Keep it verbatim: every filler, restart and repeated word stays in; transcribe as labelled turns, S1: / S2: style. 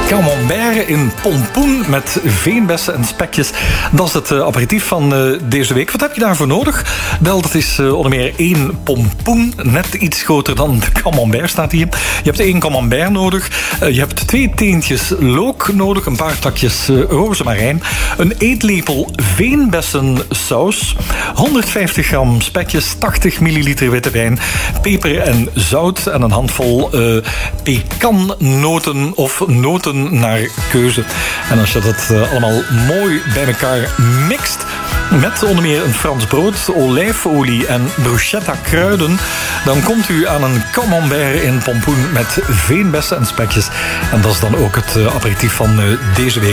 S1: Camembert in pompoen met veenbessen en spekjes. Dat is het uh, aperitief van uh, deze week. Wat heb je daarvoor nodig? Wel, dat is uh, onder meer één pompoen. Net iets groter dan de camembert staat hier. Je hebt één camembert nodig. Uh, je hebt twee teentjes look nodig. Een paar takjes uh, rozemarijn. Een eetlepel veenbessensaus. honderdvijftig gram spekjes. tachtig milliliter witte wijn. Peper en zout. En een handvol uh, pekannoten of noten naar keuze. En als je dat uh, allemaal mooi bij elkaar mixt, met onder meer een Frans brood, olijfolie en bruschetta kruiden, dan komt u aan een camembert in pompoen met veenbessen en spekjes. En dat is dan ook het uh, aperitief van uh, deze week.